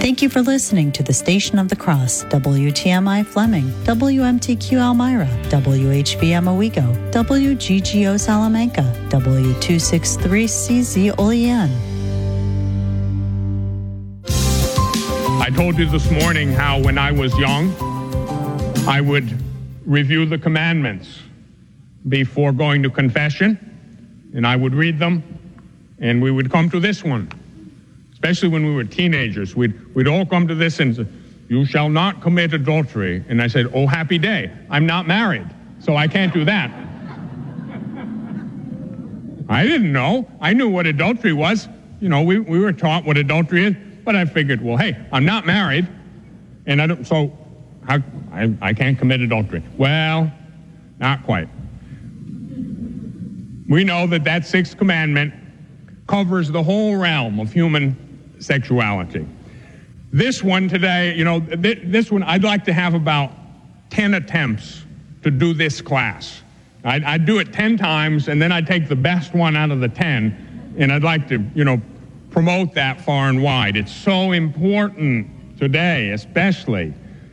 Thank you for listening to the Station of the Cross, WTMI Fleming, WMTQ Elmira, WHBM Owego, WGGO Salamanca, W263CZ Olean. I told you this morning how when I was young, I would review the commandments before going to confession, and I would read them, and we would come to this one. Especially when we were teenagers, we'd all come to this and say, "You shall not commit adultery." And I said, "Oh, happy day. I'm not married, so I can't do that." I didn't know. I knew what adultery was. You know, we were taught what adultery is, but I figured, well, hey, I'm not married, and I can't commit adultery. Well, not quite. We know that sixth commandment covers the whole realm of human sexuality. This one today, this one, I'd like to have about 10 attempts to do this class. I'd do it 10 times, and then I'd take the best one out of the 10, and I'd like to, promote that far and wide. It's so important today, especially.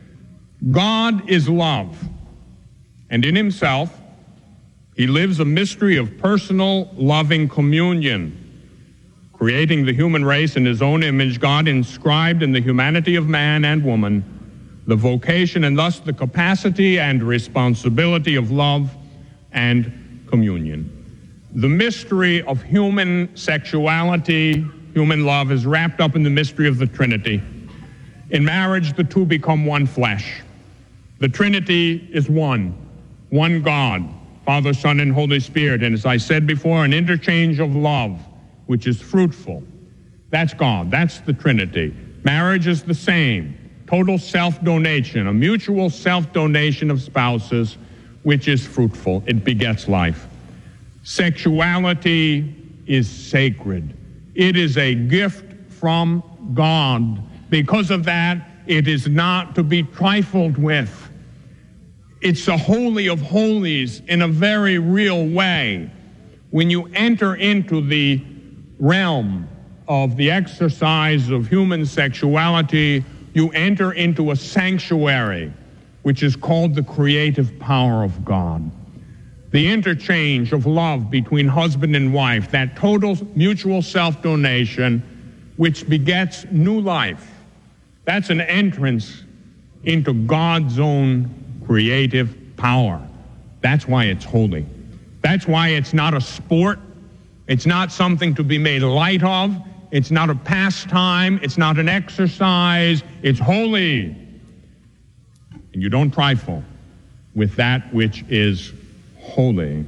God is love, and in himself, he lives a mystery of personal, loving communion. Creating the human race in his own image, God inscribed in the humanity of man and woman the vocation and thus the capacity and responsibility of love and communion. The mystery of human sexuality, human love, is wrapped up in the mystery of the Trinity. In marriage, the two become one flesh. The Trinity is one God, Father, Son, and Holy Spirit. And as I said before, an interchange of love, which is fruitful. That's God. That's the Trinity. Marriage is the same. Total self-donation, a mutual self-donation of spouses, which is fruitful. It begets life. Sexuality is sacred. It is a gift from God. Because of that, it is not to be trifled with. It's the holy of holies in a very real way. When you enter into the realm of the exercise of human sexuality, you enter into a sanctuary, which is called the creative power of God. The interchange of love between husband and wife, that total mutual self-donation, which begets new life. That's an entrance into God's own creative power. That's why it's holy. That's why it's not a sport. It's not something to be made light of. It's not a pastime. It's not an exercise. It's holy. And you don't trifle with that which is holy.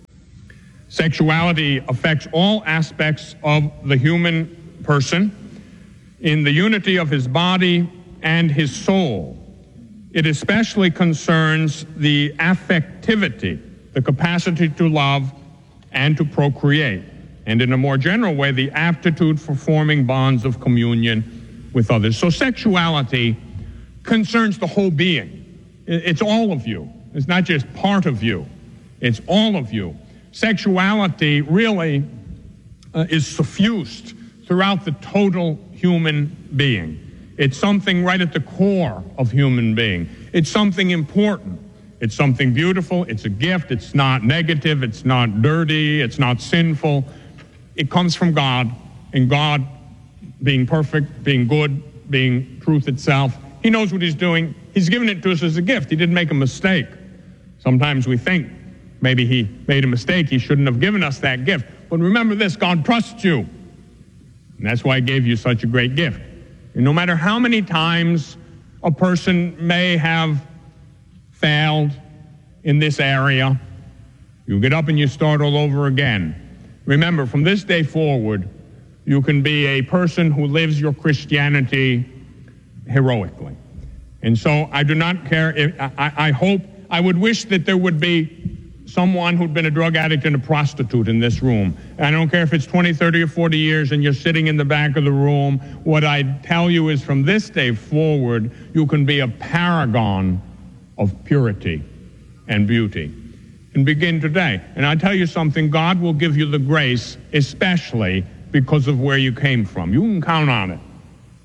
Sexuality affects all aspects of the human person in the unity of his body and his soul. It especially concerns the affectivity, the capacity to love and to procreate, and in a more general way, the aptitude for forming bonds of communion with others. So sexuality concerns the whole being. It's all of you. It's not just part of you. It's all of you. Sexuality really is suffused throughout the total human being. It's something right at the core of human being. It's something important. It's something beautiful. It's a gift. It's not negative. It's not dirty. It's not sinful. It comes from God, and God, being perfect, being good, being truth itself, he knows what he's doing. He's given it to us as a gift. He didn't make a mistake. Sometimes we think maybe he made a mistake. He shouldn't have given us that gift. But remember this, God trusts you. And that's why he gave you such a great gift. And no matter how many times a person may have failed in this area, you get up and you start all over again. Remember, from this day forward, you can be a person who lives your Christianity heroically. And so I do not care if, I would wish that there would be someone who'd been a drug addict and a prostitute in this room. I don't care if it's 20, 30, or 40 years and you're sitting in the back of the room. What I tell you is from this day forward, you can be a paragon of purity and beauty. And begin today. And I tell you something, God will give you the grace, especially because of where you came from. You can count on it.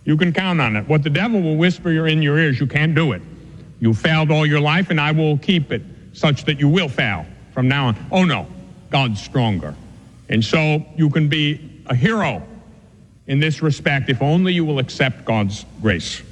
You can count on it. What the devil will whisper in your ears, you can't do it. You failed all your life, and I will keep it such that you will fail from now on. Oh, no, God's stronger. And so you can be a hero in this respect if only you will accept God's grace.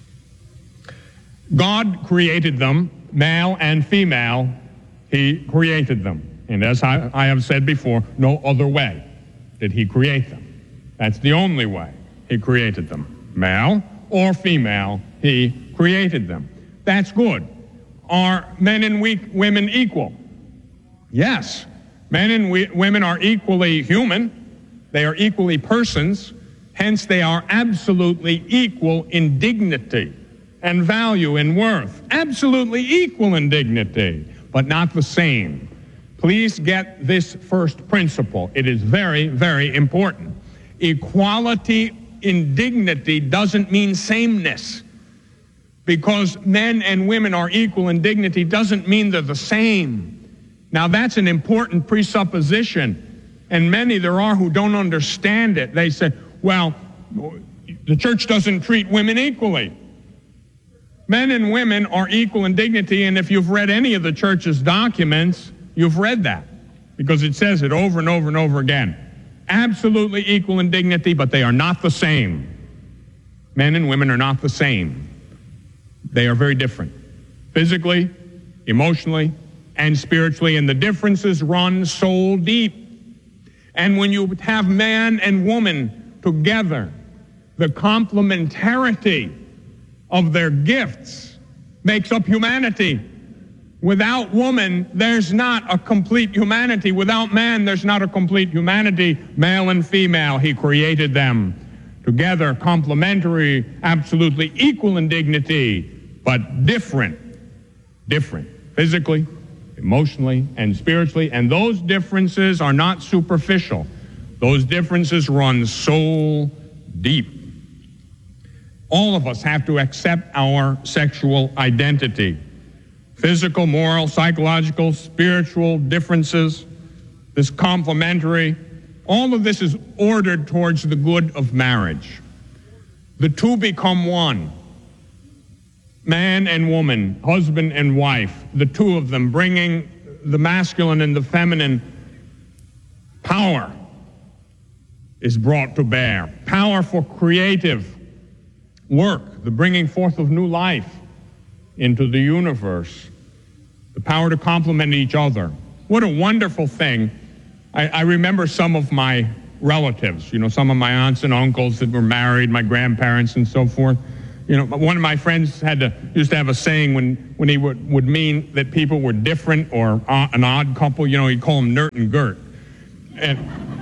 God created them, male and female. He created them. And as I have said before, no other way did he create them. That's the only way he created them. Male or female, he created them. That's good. Are men and women equal? Yes. Men and women are equally human. They are equally persons. Hence, they are absolutely equal in dignity and value and worth. Absolutely equal in dignity, but not the same. Please get this first principle. It is very, very important. Equality in dignity doesn't mean sameness. Because men and women are equal in dignity doesn't mean they're the same. Now, that's an important presupposition, and many there are who don't understand it. They say, well, the church doesn't treat women equally. Men and women are equal in dignity, and if you've read any of the church's documents, you've read that, because it says it over and over and over again. Absolutely equal in dignity, but they are not the same. Men and women are not the same. They are very different, physically, emotionally, and spiritually, and the differences run soul deep. And when you have man and woman together, the complementarity of their gifts makes up humanity. Without woman, there's not a complete humanity. Without man, there's not a complete humanity. Male and female, he created them together, complementary, absolutely equal in dignity, but different, physically, emotionally, and spiritually. And those differences are not superficial. Those differences run soul deep. All of us have to accept our sexual identity. Physical, moral, psychological, spiritual differences, this complementary, all of this is ordered towards the good of marriage. The two become one. Man and woman, husband and wife, the two of them bringing the masculine and the feminine power is brought to bear. Power for creative work, the bringing forth of new life into the universe, the power to complement each other. What a wonderful thing. I remember some of my relatives, some of my aunts and uncles that were married, my grandparents and so forth. One of my friends used to have a saying when he would mean that people were different or an odd couple, he'd call them Nert and Gert. And,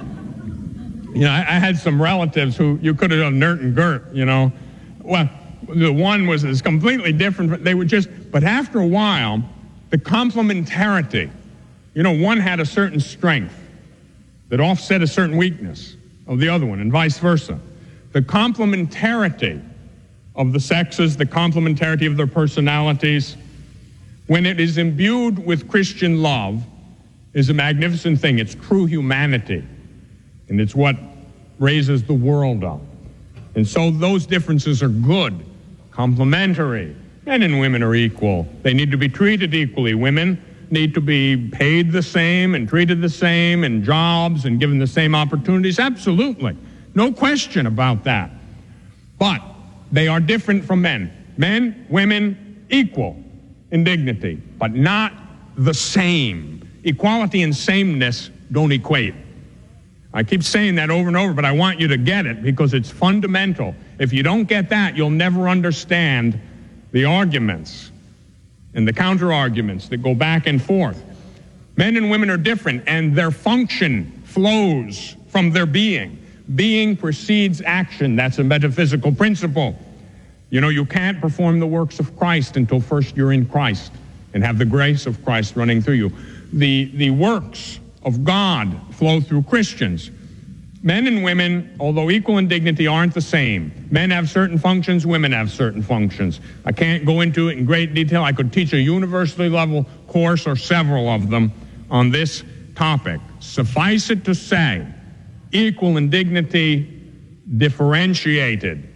I had some relatives who you could have done Nert and Gert, Well, the one was completely different. They were but after a while, the complementarity, one had a certain strength that offset a certain weakness of the other one, and vice versa. The complementarity of the sexes, the complementarity of their personalities, when it is imbued with Christian love, is a magnificent thing. It's true humanity, and it's what raises the world up. And so those differences are good, complementary. Men and women are equal. They need to be treated equally. Women need to be paid the same and treated the same in jobs and given the same opportunities. Absolutely. No question about that. But they are different from men. Men, women, equal in dignity, but not the same. Equality and sameness don't equate. I keep saying that over and over, but I want you to get it because it's fundamental. If you don't get that, you'll never understand the arguments and the counter-arguments that go back and forth. Men and women are different, and their function flows from their being. Being precedes action. That's a metaphysical principle. You can't perform the works of Christ until first you're in Christ and have the grace of Christ running through you. The works of God flow through Christians. Men and women, although equal in dignity, aren't the same. Men have certain functions, women have certain functions. I can't go into it in great detail. I could teach a university level course or several of them on this topic. Suffice it to say, equal in dignity, differentiated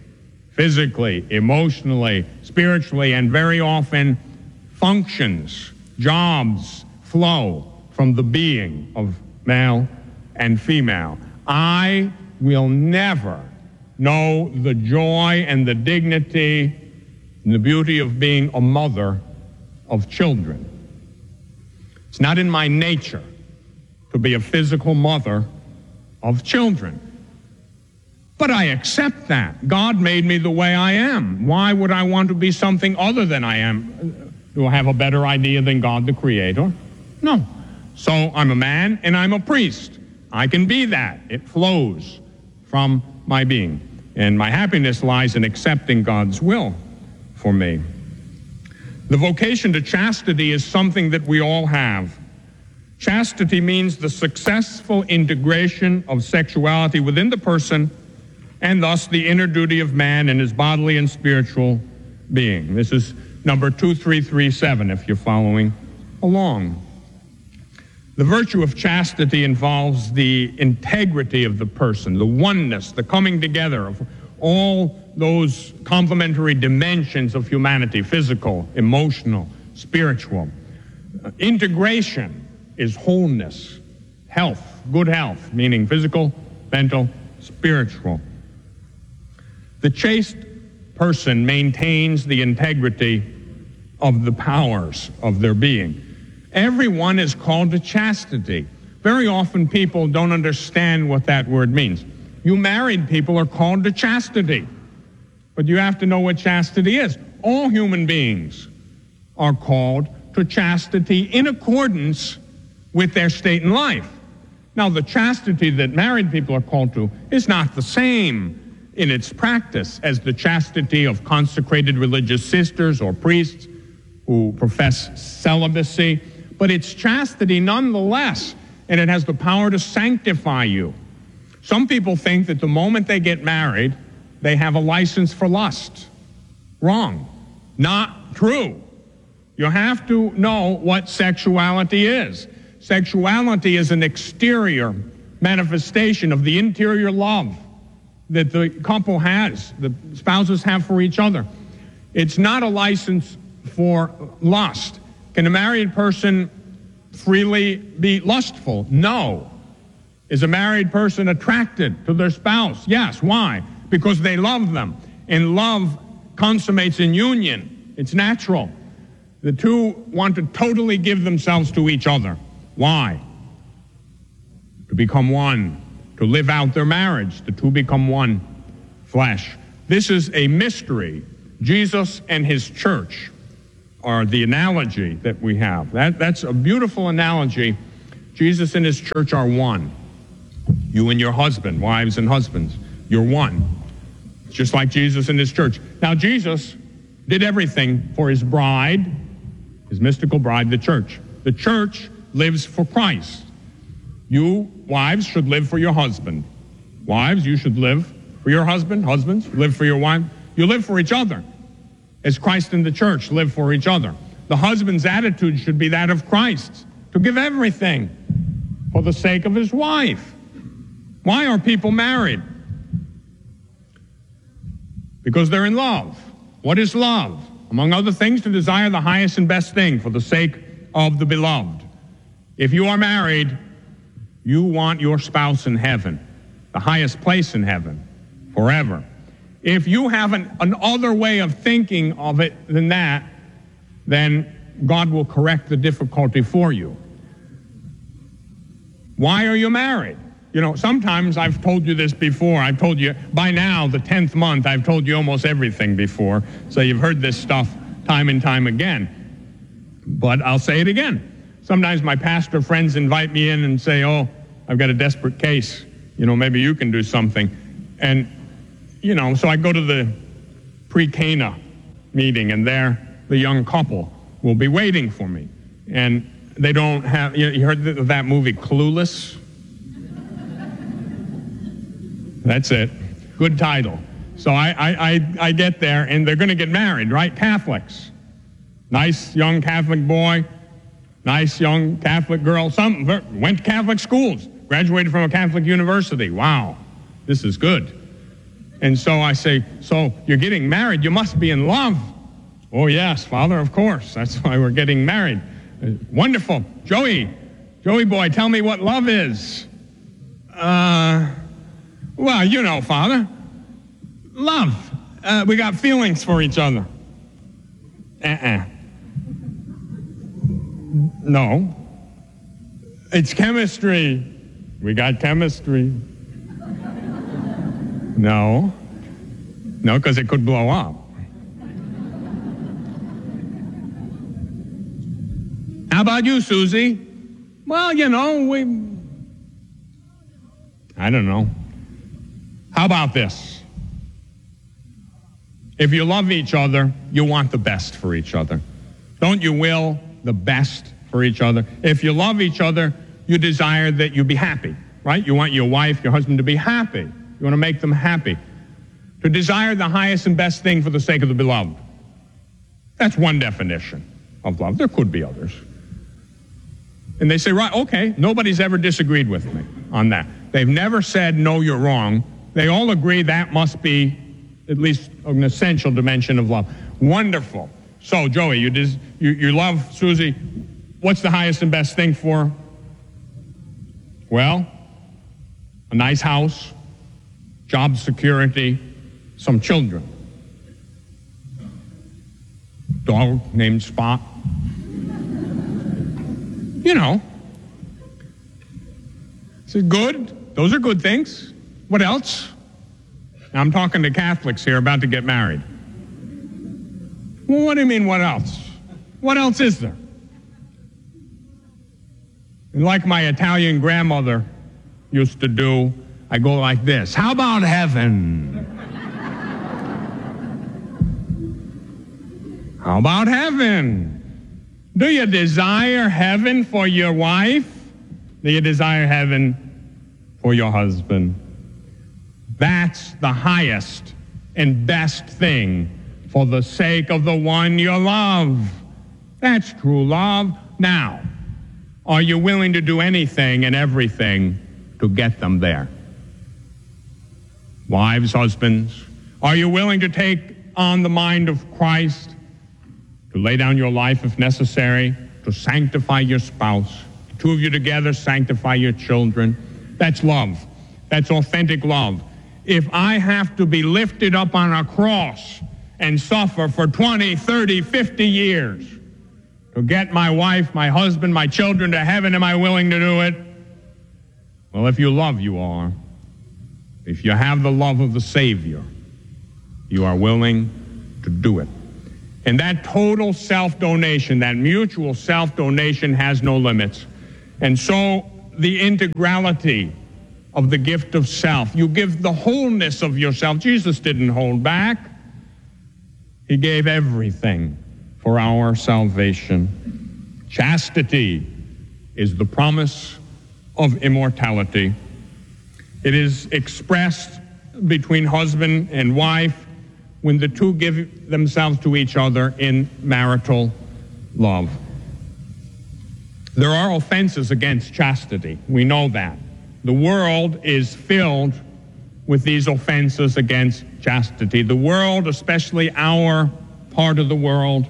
physically, emotionally, spiritually, and very often functions, jobs flow from the being of male and female. I will never know the joy and the dignity and the beauty of being a mother of children. It's not in my nature to be a physical mother of children. But I accept that. God made me the way I am. Why would I want to be something other than I am? Do I have a better idea than God the Creator? No. So I'm a man and I'm a priest. I can be that. It flows from my being. And my happiness lies in accepting God's will for me. The vocation to chastity is something that we all have. Chastity means the successful integration of sexuality within the person and thus the inner duty of man in his bodily and spiritual being. This is number 2337 if you're following along. The virtue of chastity involves the integrity of the person, the oneness, the coming together of all those complementary dimensions of humanity, physical, emotional, spiritual. Integration is wholeness, health, good health, meaning physical, mental, spiritual. The chaste person maintains the integrity of the powers of their being. Everyone is called to chastity. Very often people don't understand what that word means. You married people are called to chastity, but you have to know what chastity is. All human beings are called to chastity in accordance with their state in life. Now, the chastity that married people are called to is not the same in its practice as the chastity of consecrated religious sisters or priests who profess celibacy, but it's chastity nonetheless, and it has the power to sanctify you. Some people think that the moment they get married, they have a license for lust. Wrong. Not true. You have to know what sexuality is. Sexuality is an exterior manifestation of the interior love that the couple has, the spouses have for each other. It's not a license for lust. Can a married person freely be lustful? No. Is a married person attracted to their spouse? Yes. Why? Because they love them. And love consummates in union. It's natural. The two want to totally give themselves to each other. Why? To become one, to live out their marriage. The two become one flesh. This is a mystery. Jesus and his church are the analogy that we have. That's a beautiful analogy. Jesus and his church are one. You and your husband, wives and husbands, you're one. Just like Jesus and his church. Now, Jesus did everything for his bride, his mystical bride, the church. The church lives for Christ. You, wives, should live for your husband. Wives, you should live for your husband. Husbands, live for your wife. You live for each other. As Christ and the church live for each other. The husband's attitude should be that of Christ, to give everything for the sake of his wife. Why are people married? Because they're in love. What is love? Among other things, to desire the highest and best thing for the sake of the beloved. If you are married, you want your spouse in heaven, the highest place in heaven, forever. If you have an other way of thinking of it than that, then God will correct the difficulty for you. Why are you married? You know, sometimes I've told you this before. I've told you, by now, the 10th month, I've told you almost everything before. So you've heard this stuff time and time again. But I'll say it again. Sometimes my pastor friends invite me in and say, oh, I've got a desperate case. You know, maybe you can do something. And, you know, so I go to the pre-Cana meeting, and there the young couple will be waiting for me. And they don't have, you heard of that movie, Clueless? That's it. Good title. So I get there, and they're going to get married, right? Catholics. Nice young Catholic boy, nice young Catholic girl. Some went to Catholic schools, graduated from a Catholic university. Wow, this is good. And so I say, so you're getting married, you must be in love. Oh yes, Father, of course. That's why we're getting married. Wonderful. Joey boy, tell me what love is. Well, you know, Father. Love. We got feelings for each other. No. It's chemistry. We got chemistry. No, because it could blow up. How about you, Susie? Well, you know, I don't know. How about this? If you love each other, you want the best for each other. Don't you will the best for each other? If you love each other, you desire that you be happy, right? You want your wife, your husband to be happy. You want to make them happy. To desire the highest and best thing for the sake of the beloved. That's one definition of love. There could be others. And they say, right, okay, nobody's ever disagreed with me on that. They've never said, no, you're wrong. They all agree that must be at least an essential dimension of love. Wonderful. So, Joey, you love Susie. What's the highest and best thing for her? Well, a nice house, job security, some children. Dog named Spot. You know. Is it good? Those are good things. What else? Now, I'm talking to Catholics here about to get married. Well, what do you mean, what else? What else is there? And like my Italian grandmother used to do, I go like this. How about heaven? How about heaven? Do you desire heaven for your wife? Do you desire heaven for your husband? That's the highest and best thing for the sake of the one you love. That's true love. Now, are you willing to do anything and everything to get them there? Wives, husbands, are you willing to take on the mind of Christ, to lay down your life if necessary, to sanctify your spouse, the two of you together sanctify your children? That's love. That's authentic love. If I have to be lifted up on a cross and suffer for 20, 30, 50 years to get my wife, my husband, my children to heaven, am I willing to do it? Well, if you love, you are. If you have the love of the Savior, you are willing to do it. And that total self-donation, that mutual self-donation has no limits. And so the integrality of the gift of self, you give the wholeness of yourself. Jesus didn't hold back. He gave everything for our salvation. Chastity is the promise of immortality. It is expressed between husband and wife when the two give themselves to each other in marital love. There are offenses against chastity. We know that. The world is filled with these offenses against chastity. The world, especially our part of the world,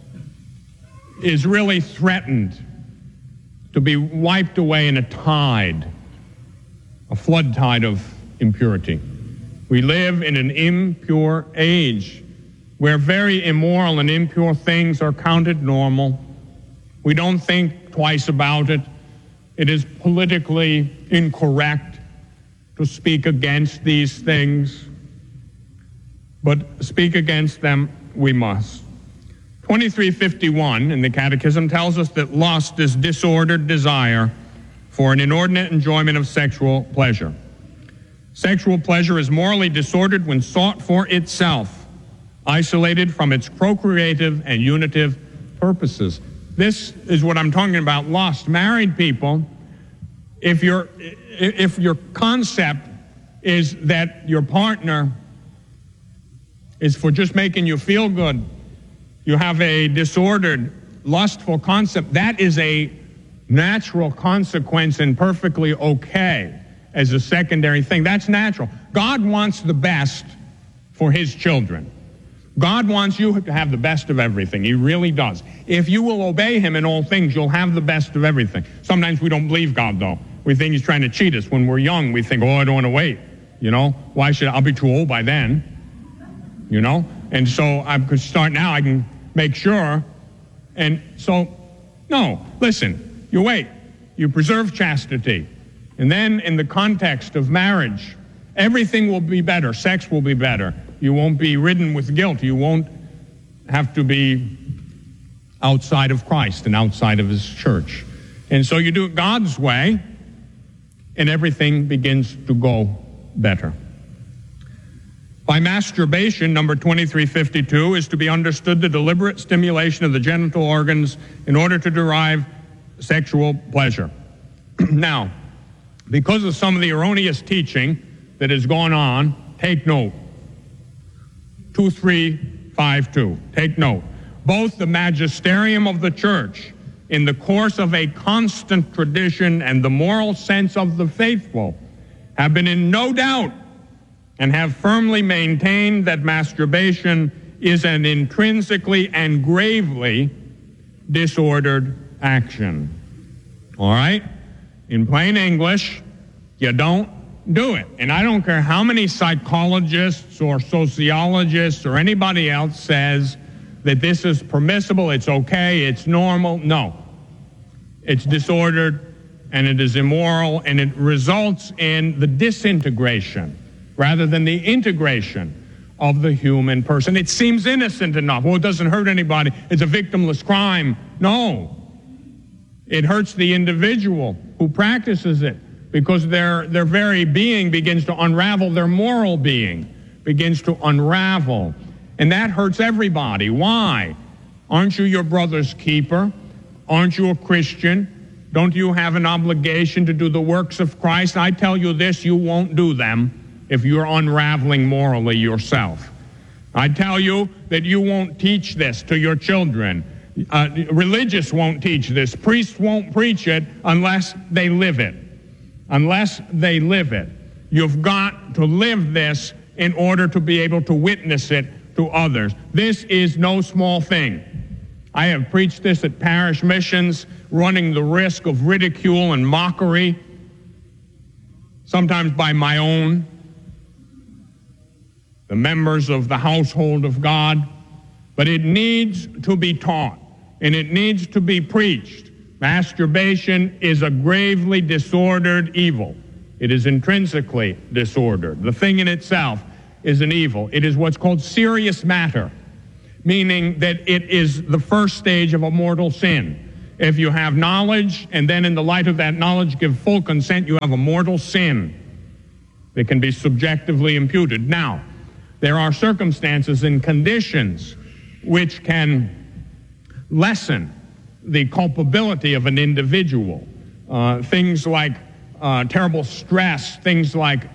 is really threatened to be wiped away in a tide, a flood tide of impurity. We live in an impure age where very immoral and impure things are counted normal. We don't think twice about it. It is politically incorrect to speak against these things, but speak against them we must. 2351 in the Catechism tells us that lust is disordered desire for an inordinate enjoyment of sexual pleasure. Sexual pleasure is morally disordered when sought for itself, isolated from its procreative and unitive purposes. This is what I'm talking about, lust. Married people, if your concept is that your partner is for just making you feel good, you have a disordered, lustful concept, that is a natural consequence and perfectly okay as a secondary thing. That's natural. God wants the best for his children. God wants you to have the best of everything. He really does. If you will obey him in all things, you'll have the best of everything. Sometimes we don't believe God, though. We think he's trying to cheat us. When we're young, we think, I don't want to wait. Why should I'll be too old by then? And so I could start now. I can make sure. And so, no, listen, you wait. You preserve chastity. And then in the context of marriage, everything will be better. Sex will be better. You won't be ridden with guilt. You won't have to be outside of Christ and outside of his church. And so you do it God's way, and everything begins to go better. By masturbation, number 2352, is to be understood the deliberate stimulation of the genital organs in order to derive sexual pleasure. Now, because of some of the erroneous teaching that has gone on, take note. 2352. Take note. Both the magisterium of the church, in the course of a constant tradition, and the moral sense of the faithful, have been in no doubt and have firmly maintained that masturbation is an intrinsically and gravely disordered action. All right? In plain English, you don't do it. And I don't care how many psychologists or sociologists or anybody else says that this is permissible, it's okay, it's normal. No. It's disordered, and it is immoral, and it results in the disintegration rather than the integration of the human person. It seems innocent enough. It doesn't hurt anybody. It's a victimless crime. No. It hurts the individual who practices it, because their very being begins to unravel, their moral being begins to unravel. And that hurts everybody. Why? Aren't you your brother's keeper? Aren't you a Christian? Don't you have an obligation to do the works of Christ? I tell you this, you won't do them if you're unraveling morally yourself. I tell you that you won't teach this to your children. Religious won't teach this. Priests won't preach it unless they live it. Unless they live it. You've got to live this in order to be able to witness it to others. This is no small thing. I have preached this at parish missions, running the risk of ridicule and mockery, sometimes by my own, the members of the household of God. But it needs to be taught, and it needs to be preached. Masturbation is a gravely disordered evil. It is intrinsically disordered. The thing in itself is an evil. It is what's called serious matter, meaning that it is the first stage of a mortal sin. If you have knowledge, and then in the light of that knowledge give full consent, you have a mortal sin that can be subjectively imputed. Now, there are circumstances and conditions which can lessen the culpability of an individual. Things like terrible stress, things like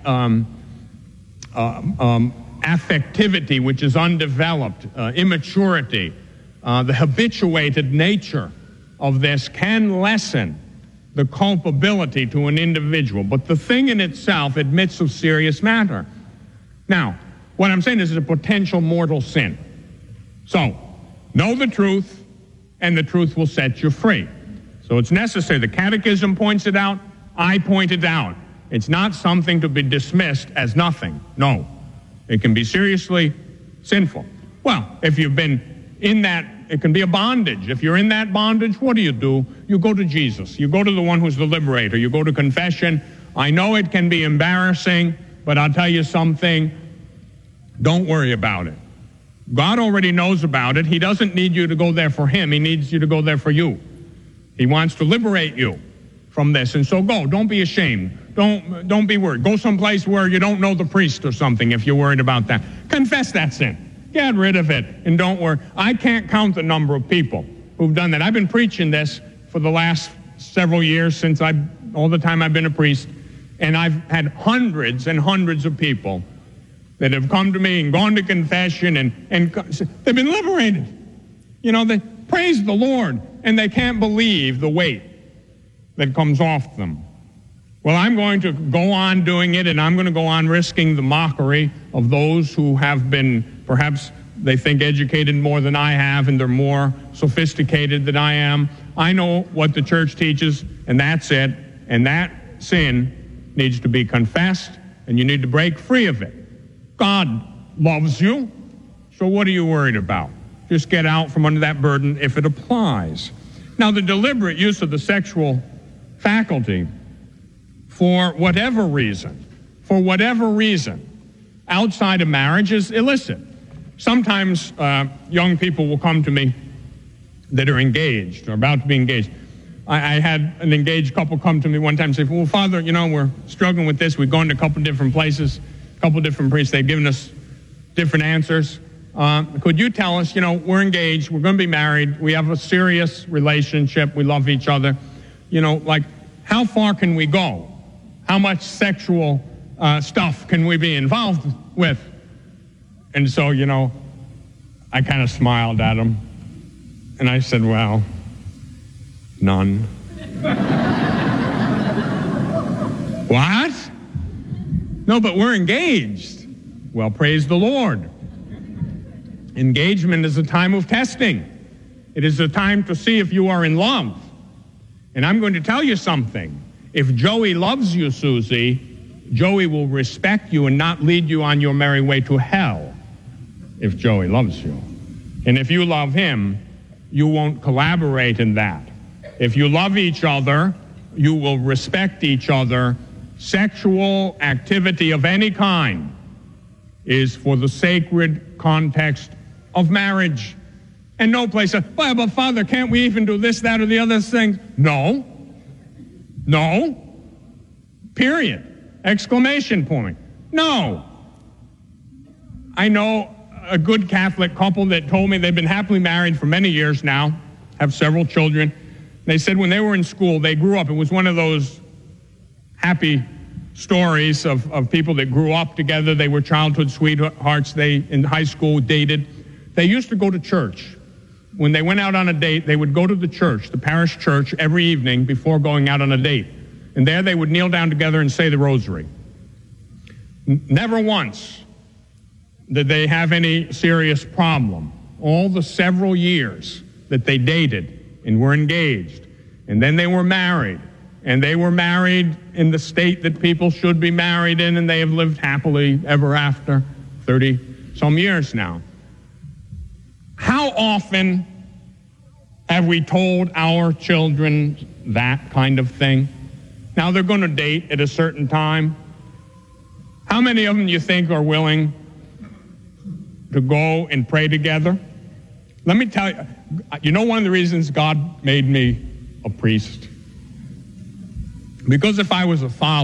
affectivity, which is undeveloped, immaturity, the habituated nature of this can lessen the culpability to an individual. But the thing in itself admits of serious matter. Now, what I'm saying is it's a potential mortal sin. So, know the truth, and the truth will set you free. So it's necessary. The Catechism points it out. I point it out. It's not something to be dismissed as nothing. No. It can be seriously sinful. Well, if you've been in that, it can be a bondage. If you're in that bondage, what do? You go to Jesus. You go to the one who's the liberator. You go to confession. I know it can be embarrassing, but I'll tell you something. Don't worry about it. God already knows about it. He doesn't need you to go there for him. He needs you to go there for you. He wants to liberate you from this. And so go. Don't be ashamed. Don't be worried. Go someplace where you don't know the priest or something if you're worried about that. Confess that sin. Get rid of it. And don't worry. I can't count the number of people who've done that. I've been preaching this for the last several years since all the time I've been a priest. And I've had hundreds and hundreds of people that have come to me and gone to confession and they've been liberated. They praise the Lord, and they can't believe the weight that comes off them. Well, I'm going to go on doing it, and I'm going to go on risking the mockery of those who have been, perhaps they think, educated more than I have, and they're more sophisticated than I am. I know what the church teaches, and that's it. And that sin needs to be confessed, and you need to break free of it. God loves you, so what are you worried about? Just get out from under that burden if it applies. Now, the deliberate use of the sexual faculty for whatever reason, outside of marriage is illicit. Sometimes young people will come to me that are engaged or about to be engaged. I had an engaged couple come to me one time and say, well, Father, we're struggling with this. We've gone to a couple different places, a couple different priests. They've given us different answers. Could you tell us, we're engaged, we're going to be married, we have a serious relationship, we love each other. How far can we go? How much sexual stuff can we be involved with? And so, I kind of smiled at him. And I said, well, none. What? No, but we're engaged. Well, praise the Lord. Engagement is a time of testing. It is a time to see if you are in love. And I'm going to tell you something. If Joey loves you, Susie, Joey will respect you and not lead you on your merry way to hell if Joey loves you. And if you love him, you won't collaborate in that. If you love each other, you will respect each other. Sexual activity of any kind is for the sacred context of marriage. And no place says, well, but Father, can't we even do this, that, or the other thing? No. Period. Exclamation point. No. I know a good Catholic couple that told me they've been happily married for many years now, have several children. They said when they were in school, they grew up. It was one of those happy stories of people that grew up together. They were childhood sweethearts. They, in high school, dated. They used to go to church. When they went out on a date, they would go to the church, the parish church, every evening before going out on a date. And there they would kneel down together and say the rosary. Never once did they have any serious problem. All the several years that they dated and were engaged, and then they were married, and they were married in the state that people should be married in, and they have lived happily ever after, 30-some years now. How often have we told our children that kind of thing? Now they're going to date at a certain time. How many of them do you think are willing to go and pray together? Let me tell you, one of the reasons God made me a priest? Because if I was a father,